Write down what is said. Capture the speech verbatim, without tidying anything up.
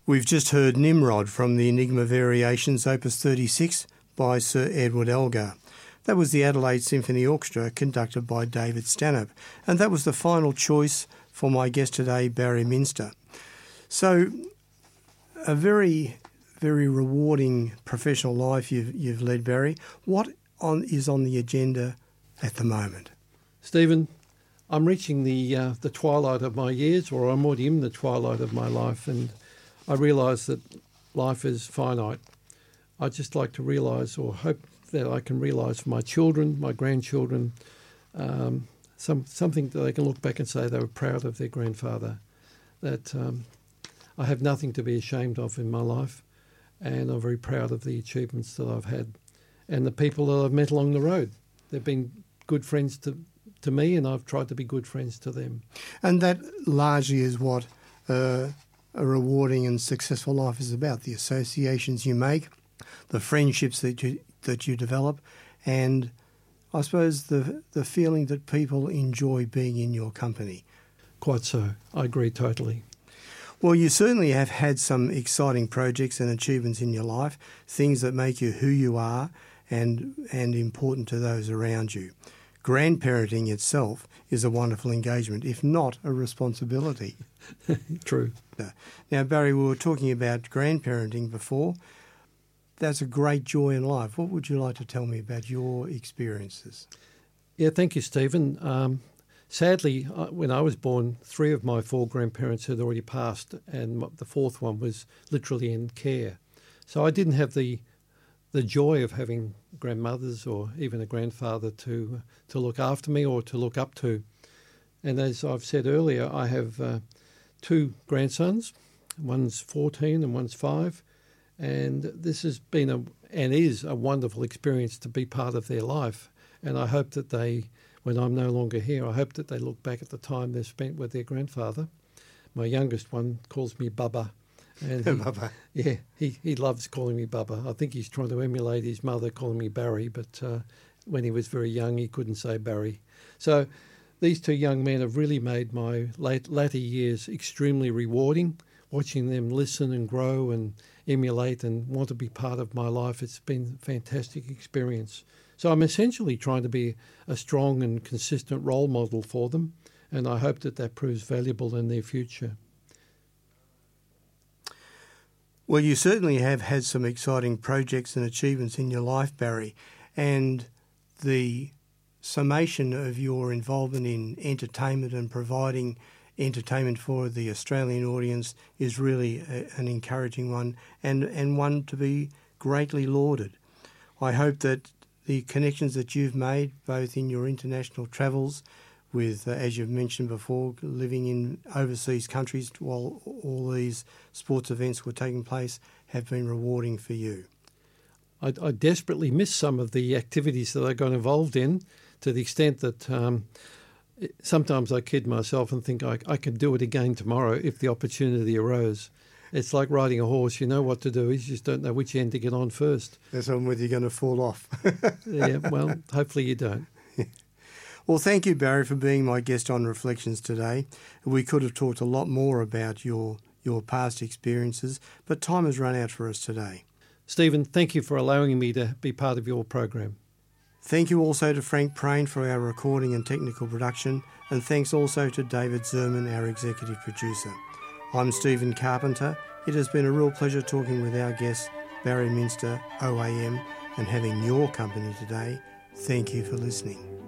We've just heard Nimrod from the Enigma Variations, Opus thirty-six, by Sir Edward Elgar. That was the Adelaide Symphony Orchestra, conducted by David Stanhope, and that was the final choice for my guest today, Barry Minster. So, a very, very rewarding professional life you've, you've led, Barry. What on, is on the agenda at the moment? Stephen, I'm reaching the uh, the twilight of my years, or I'm already in the twilight of my life, and I realise that life is finite. I'd just like to realise, or hope that I can realise for my children, my grandchildren, um, some something that they can look back and say they were proud of their grandfather, that um, I have nothing to be ashamed of in my life, and I'm very proud of the achievements that I've had and the people that I've met along the road. They've been good friends to, to me, and I've tried to be good friends to them. And that largely is what uh, a rewarding and successful life is about, the associations you make, the friendships that you that you develop, and I suppose the the feeling that people enjoy being in your company. Quite so. I agree totally. Well, you certainly have had some exciting projects and achievements in your life, things that make you who you are and and important to those around you. Grandparenting itself is a wonderful engagement, if not a responsibility. True. Now, Barry, we were talking about grandparenting before. That's a great joy in life. What would you like to tell me about your experiences? Yeah, thank you, Stephen. Um, sadly, uh, when I was born, three of my four grandparents had already passed, and the fourth one was literally in care. So I didn't have the the joy of having grandmothers or even a grandfather to to look after me or to look up to. And as I've said earlier, I have uh, two grandsons. One's fourteen and one's five. And this has been a and is a wonderful experience to be part of their life. And I hope that they, when I'm no longer here, I hope that they look back at the time they've spent with their grandfather. My youngest one calls me Bubba. And he, Bubba. Yeah, he, he loves calling me Bubba. I think he's trying to emulate his mother calling me Barry, but uh, when he was very young, he couldn't say Barry. So these two young men have really made my late latter years extremely rewarding. Watching them listen and grow and emulate and want to be part of my life, it's been a fantastic experience. So I'm essentially trying to be a strong and consistent role model for them, and I hope that that proves valuable in their future. Well, you certainly have had some exciting projects and achievements in your life, Barry, and the summation of your involvement in entertainment and providing entertainment for the Australian audience is really a, an encouraging one and, and one to be greatly lauded. I hope that the connections that you've made, both in your international travels with, uh, as you've mentioned before, living in overseas countries while all these sports events were taking place, have been rewarding for you. I, I desperately miss some of the activities that I got involved in, to the extent that um, sometimes I kid myself and think I, I could do it again tomorrow if the opportunity arose. It's like riding a horse. You know what to do. You just don't know which end to get on first. That's on whether you're going to fall off. Yeah, well, hopefully you don't. Well, thank you, Barry, for being my guest on Reflections today. We could have talked a lot more about your, your past experiences, but time has run out for us today. Stephen, thank you for allowing me to be part of your program. Thank you also to Frank Prain for our recording and technical production, and thanks also to David Zerman, our executive producer. I'm Stephen Carpenter. It has been a real pleasure talking with our guest, Barry Minster, O A M, and having your company today. Thank you for listening.